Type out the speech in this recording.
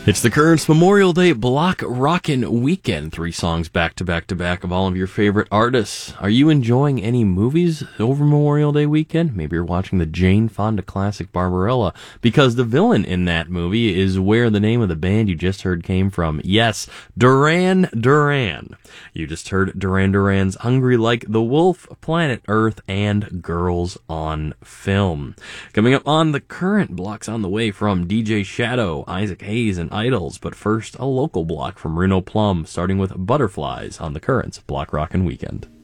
It's the Currents Memorial Day Block Rockin' Weekend. 3 songs back to back to back of all of your favorite artists. Are you enjoying any movies over Memorial Day weekend? Maybe you're watching the Jane Fonda classic Barbarella, because the villain in that movie is where the name of the band you just heard came from. Yes, Duran Duran. You just heard Duran Duran's Hungry Like the Wolf, Planet Earth, and Girls on Film. Coming up on the Current, blocks on the way from DJ Shadow, Isaac Hayes, and Idols, but first a local block from Reno Plum, starting with Butterflies on the Currents Block Rockin' Weekend.